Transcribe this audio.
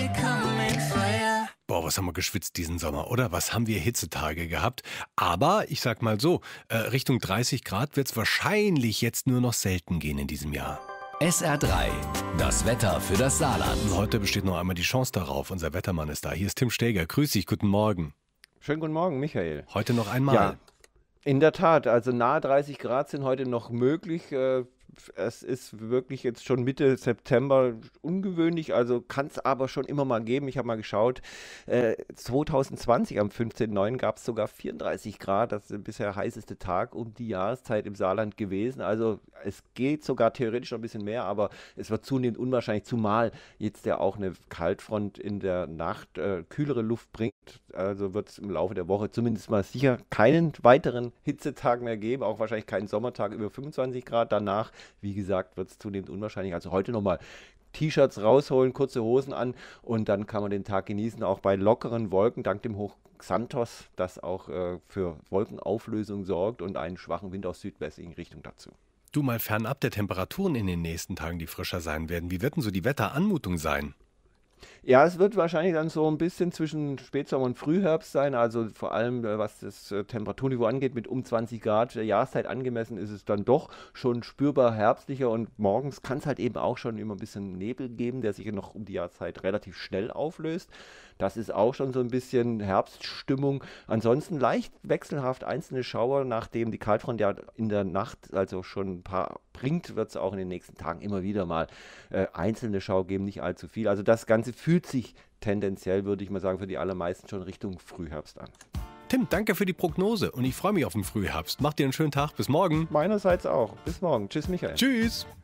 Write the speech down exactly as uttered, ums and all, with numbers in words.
Boah, was haben wir geschwitzt diesen Sommer, oder? Was haben wir Hitzetage gehabt? Aber ich sag mal so, äh, Richtung dreißig Grad wird es wahrscheinlich jetzt nur noch selten gehen in diesem Jahr. S R drei, das Wetter für das Saarland. Und heute besteht noch einmal die Chance darauf. Unser Wettermann ist da. Hier ist Tim Steger. Grüß dich, guten Morgen. Schönen guten Morgen, Michael. Heute noch einmal. Ja, in der Tat, also nahe dreißig Grad sind heute noch möglich. Äh, Es ist wirklich jetzt schon Mitte September ungewöhnlich, also kann es aber schon immer mal geben. Ich habe mal geschaut, äh, zwanzig zwanzig am fünfzehnten neunten gab es sogar vierunddreißig Grad. Das ist der bisher heißeste Tag um die Jahreszeit im Saarland gewesen. Also es geht sogar theoretisch noch ein bisschen mehr, aber es wird zunehmend unwahrscheinlich, zumal jetzt ja auch eine Kaltfront in der Nacht äh, kühlere Luft bringt. Also wird es im Laufe der Woche zumindest mal sicher keinen weiteren Hitzetag mehr geben, auch wahrscheinlich keinen Sommertag über fünfundzwanzig Grad. Danach, wie gesagt, wird es zunehmend unwahrscheinlich. Also heute nochmal T-Shirts rausholen, kurze Hosen an und dann kann man den Tag genießen, auch bei lockeren Wolken, dank dem Hoch Xanthos, das auch äh, für Wolkenauflösung sorgt und einen schwachen Wind aus südwestlichen Richtung dazu. Du, mal fernab der Temperaturen in den nächsten Tagen, die frischer sein werden. Wie wird denn so die Wetteranmutung sein? Ja, es wird wahrscheinlich dann so ein bisschen zwischen Spätsommer und Frühherbst sein, also vor allem äh, was das äh, Temperaturniveau angeht, mit um zwanzig Grad der Jahreszeit angemessen ist es dann doch schon spürbar herbstlicher und morgens kann es halt eben auch schon immer ein bisschen Nebel geben, der sich noch um die Jahrzeit relativ schnell auflöst. Das ist auch schon so ein bisschen Herbststimmung. Ansonsten leicht wechselhaft einzelne Schauer, nachdem die Kaltfront ja in der Nacht also schon ein paar bringt, wird es auch in den nächsten Tagen immer wieder mal äh, einzelne Schauer geben, nicht allzu viel. Also das Ganze fühlt sich tendenziell, würde ich mal sagen, für die allermeisten schon Richtung Frühherbst an. Tim, danke für die Prognose und ich freue mich auf den Frühherbst. Mach dir einen schönen Tag. Bis morgen. Meinerseits auch. Bis morgen. Tschüss, Michael. Tschüss.